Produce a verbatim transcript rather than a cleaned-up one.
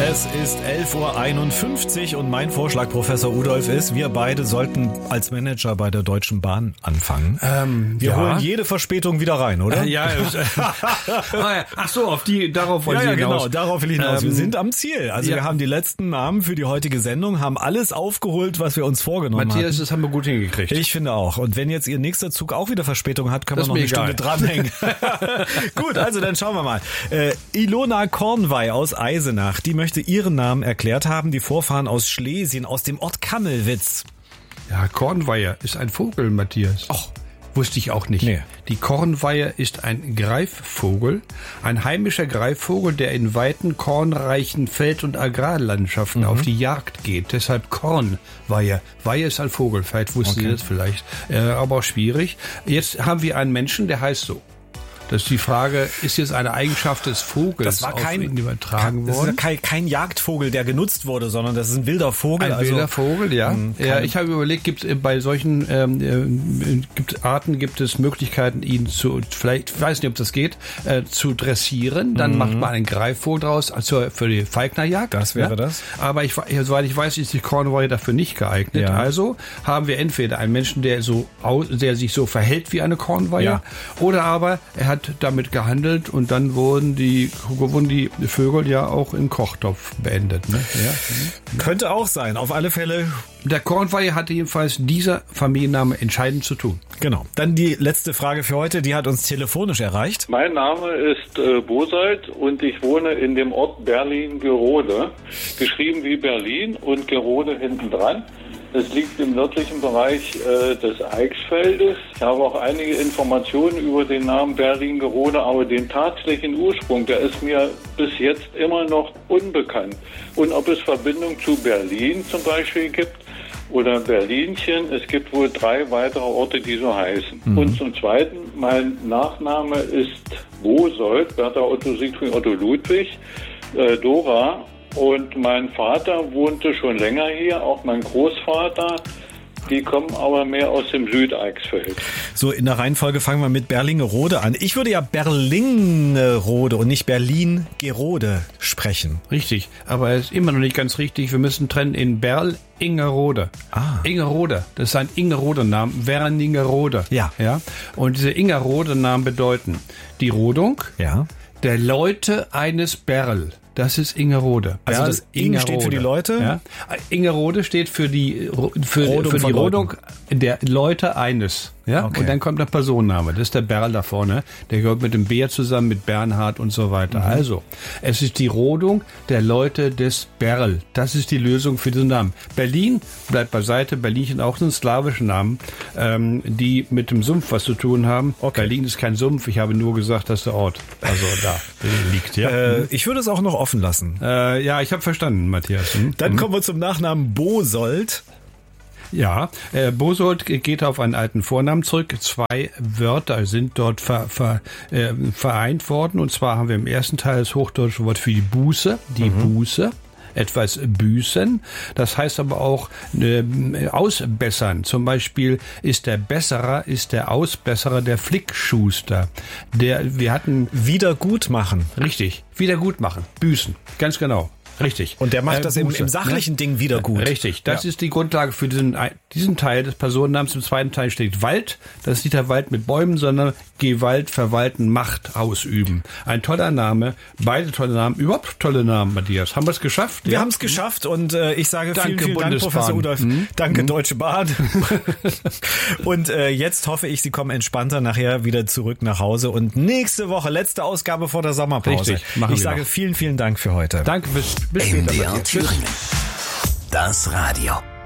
Es ist elf Uhr einundfünfzig und mein Vorschlag, Professor Rudolph, ist, wir beide sollten als Manager bei der Deutschen Bahn anfangen. Ähm, wir ja. holen jede Verspätung wieder rein, oder? Äh, ja. Ach so, auf die, darauf wollen ja, Sie ja, hinaus. genau, darauf will ich hinaus. Ähm, wir sind am Ziel. Also ja. wir haben die letzten Namen für die heutige Sendung, haben alles aufgeholt, was wir uns vorgenommen haben. Matthias, das haben wir gut hingekriegt. Ich finde auch. Und wenn jetzt Ihr nächster Zug auch wieder Verspätung hat, können das wir noch eine egal. Stunde dranhängen. Gut, also dann schauen wir mal. Äh, Ilona Kornwey aus Eisenach, die möchte ihren Namen erklärt haben, die Vorfahren aus Schlesien, aus dem Ort Kammelwitz. Ja, Kornweiher ist ein Vogel, Matthias. Ach, wusste ich auch nicht. Nee. Die Kornweiher ist ein Greifvogel, ein heimischer Greifvogel, der in weiten, kornreichen Feld- und Agrarlandschaften mhm. auf die Jagd geht. Deshalb Kornweiher. Weiher ist ein Vogel, vielleicht wussten okay. Sie das vielleicht, äh, aber auch schwierig. Jetzt haben wir einen Menschen, der heißt so. Das ist die Frage, ist jetzt eine Eigenschaft des Vogels das war kein, auf ihn übertragen das worden? Das ist kein, kein Jagdvogel, der genutzt wurde, sondern das ist ein wilder Vogel. Ein also, wilder Vogel, ja. Mh, ja ich habe überlegt, gibt es bei solchen ähm, äh, gibt Arten gibt es Möglichkeiten, ihn zu, vielleicht, ich weiß nicht, ob das geht, äh, zu dressieren. Dann mhm. macht man einen Greifvogel draus, also für die Falknerjagd. Das wäre ja? das. Aber ich, soweit ich weiß, ist die Kornweiher dafür nicht geeignet. Ja. Also haben wir entweder einen Menschen, der so, der sich so verhält wie eine Kornweiher, ja. oder aber er hat damit gehandelt und dann wurden die, wurden die Vögel ja auch im Kochtopf beendet. Ne? Ja. Könnte auch sein, auf alle Fälle. Der Kornweiher hatte jedenfalls dieser Familienname entscheidend zu tun. Genau. Dann die letzte Frage für heute, die hat uns telefonisch erreicht. Mein Name ist äh, Bosold und ich wohne in dem Ort Berlin-Gerode. Geschrieben wie Berlin und Gerode hinten dran. Es liegt im nördlichen Bereich äh, des Eichsfeldes. Ich habe auch einige Informationen über den Namen Berlin-Gerode, aber den tatsächlichen Ursprung, der ist mir bis jetzt immer noch unbekannt. Und ob es Verbindung zu Berlin zum Beispiel gibt oder Berlinchen, es gibt wohl drei weitere Orte, die so heißen. Mhm. Und zum Zweiten, mein Nachname ist Bosold, Bertha Otto Siegfried Otto Ludwig, äh, Dora. Und mein Vater wohnte schon länger hier, auch mein Großvater. Die kommen aber mehr aus dem Südeichsfeld. So, in der Reihenfolge fangen wir mit Berlingerode an. Ich würde ja Berlingerode und nicht Berlin-Gerode sprechen. Richtig, aber es ist immer noch nicht ganz richtig. Wir müssen trennen in Berl-Ingerode. Ah. Ingerode, das ist ein Ingerode-Name, Werningerode. Ja. ja. Und diese Ingerode-Namen bedeuten die Rodung ja. der Leute eines Berl. Das ist Ingerode. Also Berl, das Ing steht für die Leute? Ja. Ingerode steht für die, für, Rodung für die Rodung Leuten. der Leute eines. Ja? Okay. Und dann kommt der Personenname. Das ist der Berl da vorne. Der gehört mit dem Bär zusammen, mit Bernhard und so weiter. Mhm. Also, es ist die Rodung der Leute des Berl. Das ist die Lösung für diesen Namen. Berlin bleibt beiseite. Berlinchen auch ein slawischer Namen, ähm, die mit dem Sumpf was zu tun haben. Okay. Berlin ist kein Sumpf. Ich habe nur gesagt, dass der Ort also da liegt. Ja. Äh, ich würde es auch noch offen lassen. Äh, ja, ich habe verstanden, Matthias. Hm? Dann hm? kommen wir zum Nachnamen Bosold. Ja, äh, Bosold geht auf einen alten Vornamen zurück. Zwei Wörter sind dort ver, ver, äh, vereint worden. Und zwar haben wir im ersten Teil das hochdeutsche Wort für die Buße, die mhm. Buße. Etwas büßen. Das heißt aber auch äh, ausbessern. Zum Beispiel ist der Besserer, ist der Ausbesserer der Flickschuster. Der, wir hatten Wiedergutmachen. Richtig, wiedergutmachen, büßen, ganz genau. Richtig. Und der macht äh, das im, im sachlichen ne? Ding wieder gut. Richtig. Das ja. ist die Grundlage für diesen, diesen Teil des Personennamens. Im zweiten Teil steht Wald. Das ist nicht der Wald mit Bäumen, sondern Gewalt, Verwalten, Macht ausüben. Ein toller Name. Beide tolle Namen. Überhaupt tolle Namen, Matthias. Haben wir es geschafft? Wir ja? haben es geschafft und äh, ich sage Danke, vielen, vielen Bundesbahn. Dank, Professor Rudolph. Hm? Danke, hm? Deutsche Bahn. Und äh, jetzt hoffe ich, Sie kommen entspannter nachher wieder zurück nach Hause. Und nächste Woche, letzte Ausgabe vor der Sommerpause. Richtig, machen ich wir sage noch. vielen, vielen Dank für heute. Danke, bis, bis später. M D R Thüringen. Das Radio.